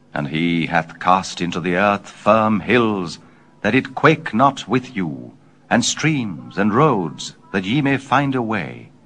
And he hath cast into the earth firm hills, that it quake not with you, and streams and roads, that ye may find a way.